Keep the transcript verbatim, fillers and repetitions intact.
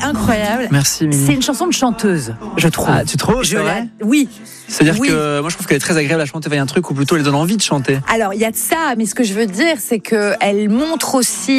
incroyable. Merci, Mimi. C'est une chanson de chanteuse, je trouve. Ah, tu trouves? Je c'est la... vrai Oui. C'est-à-dire oui. que moi, je trouve qu'elle est très agréable à chanter. Il y a un truc où plutôt elle donne envie de chanter. Alors, il y a de ça, mais ce que je veux dire, c'est qu'elle montre aussi